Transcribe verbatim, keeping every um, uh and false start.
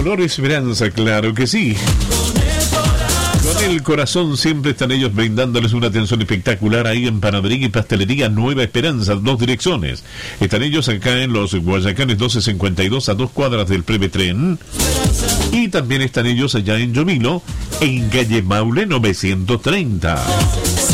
Color Esperanza, claro que sí. Con el corazón siempre están ellos brindándoles una atención espectacular ahí en Panadería y Pastelería Nueva Esperanza, dos direcciones. Están ellos acá en los Guayacanes doce cincuenta y dos, a dos cuadras del Prevetren. Y también están ellos allá en Yomilo, en calle Maule novecientos treinta.